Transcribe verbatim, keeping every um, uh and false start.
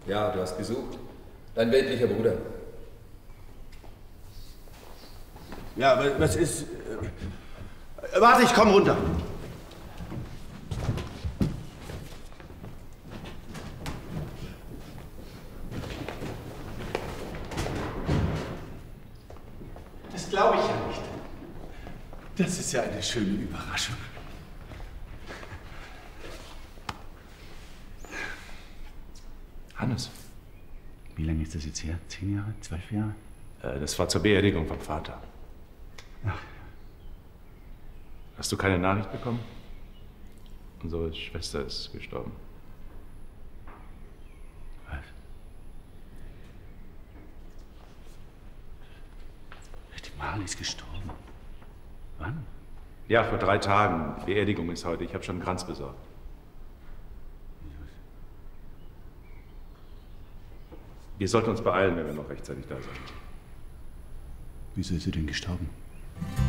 Ja, du hast Besuch. Dein weltlicher Bruder. Ja, aber was ist... Äh, warte, ich komm runter. Das glaube ich ja nicht. Das ist ja eine schöne Überraschung. Hannes. Wie lange ist das jetzt her? Zehn Jahre? Zwölf Jahre? Äh, das war zur Beerdigung vom Vater. Ach. Hast du keine Nachricht bekommen? Unsere Schwester ist gestorben. Was? Die Marley ist gestorben. Wann? Ja, vor drei Tagen. Die Beerdigung ist heute. Ich habe schon einen Kranz besorgt. Wir sollten uns beeilen, wenn wir noch rechtzeitig da sind. Wieso ist sie denn gestorben?